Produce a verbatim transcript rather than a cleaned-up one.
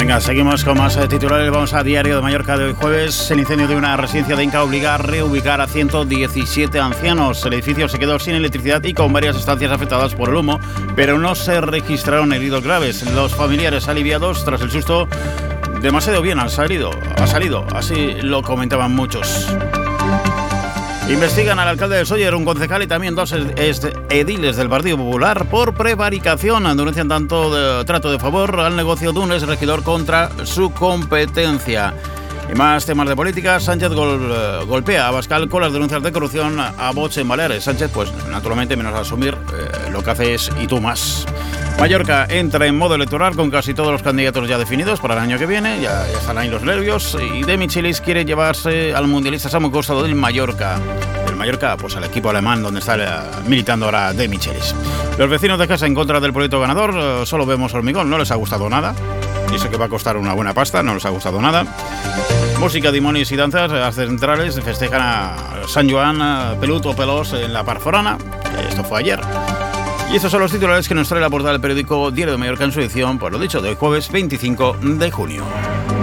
Venga, seguimos con más eh, titulares. Vamos a Diario de Mallorca de hoy jueves. El incendio de una residencia de Inca obliga a reubicar a ciento diecisiete ancianos. El edificio se quedó sin electricidad y con varias estancias afectadas por el humo, pero no se registraron heridos graves. Los familiares aliviados tras el susto. Demasiado bien han salido, ha salido, así lo comentaban muchos. Investigan al alcalde de Sóller, un concejal y también dos ediles del Partido Popular por prevaricación. Denuncian tanto de trato de favor al negocio de un exregidor contra su competencia. Y más temas de política. Sánchez gol, golpea a Abascal con las denuncias de corrupción a Vox en Baleares. Sánchez, pues naturalmente, menos asumir, eh, lo que hace es y tú más. Mallorca entra en modo electoral con casi todos los candidatos ya definidos para el año que viene. Ya, ya están ahí los nervios. Y De Michelis quiere llevarse al mundialista Samu Costa del Mallorca. Del Mallorca, pues al equipo alemán donde está militando ahora De Michelis. Los vecinos de casa en contra del proyecto ganador. Solo vemos hormigón, no les ha gustado nada. Y eso que va a costar una buena pasta, no les ha gustado nada. Música, demonios y danzas. Las centrales festejan a San Joan, Pelut o Pelós en la Parforana. Esto fue ayer. Y estos son los titulares que nos trae la portada del periódico Diario de Mallorca en su edición, por lo dicho, de hoy jueves veinticinco de junio.